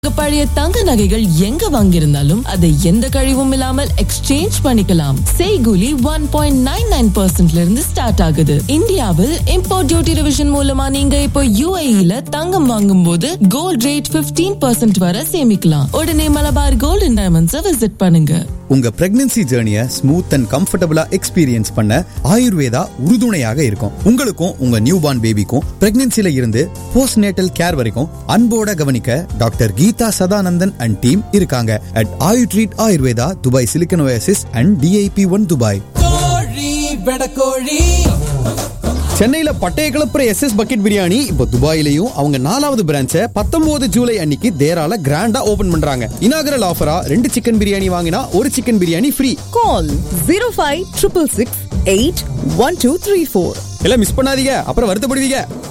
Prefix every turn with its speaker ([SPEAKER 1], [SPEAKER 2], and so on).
[SPEAKER 1] பழைய தங்க நகைகள் எங்க வாங்கியிருந்தாலும் அதை எந்த கழிவும் இல்லாமல் எக்ஸ்சேஞ்ச் பண்ணிக்கலாம். செய்கூலி 1.99% இருந்து ஸ்டார்ட் ஆகுது. இந்தியாவில் இம்போர்ட் டியூட்டி ரிவிஷன் மூலமா நீங்க இப்போ UAE-ல தங்கம் வாங்கும் போது கோல்ட் ரேட் 15% வரை சேமிக்கலாம். உடனே மலபார் கோல்ட் அண்ட் டைமண்ட்ஸை விசிட் பண்ணுங்க.
[SPEAKER 2] உங்க பிரெக்னன்சி ஜர்னிய ஸ்மூத் அண்ட் கம்ஃபர்டபுளா எக்ஸ்பீரியன்ஸ் பண்ண ஆயுர்வேதா உறுதுணையாக இருக்கும். உங்களுக்கும் உங்க நியூ பார்ன் பேபிக்கும் பிரெக்னன்சில இருந்து போஸ்ட் நேட்டல் கேர் வரைக்கும் அன்போட கவனிக்க doctor Geetha Sadanandan and team இருக்காங்க at Ayu treat Ayurveda, Dubai silicon oasis and DIP1 Dubai. சென்னையில பட்டைய கிளப்புற SS பக்கெட் பிரியாணி இப்போ துபாயிலையும் அவங்க 4வது பிரான்ச்சை 19 ஜூலை அன்னைக்கு தேரால கிராண்டா ஓபன் பண்றாங்க. இனாகரல் ஆஃபரா 2 சிக்கன் பிரியாணி வாங்கினா 1 சிக்கன் பிரியாணி ஃப்ரீ.
[SPEAKER 3] கால் 0566681234.
[SPEAKER 2] எல்லாம் மிஸ் பண்ணாதீங்க, அப்புறம் வருத்தப்படுவீங்க.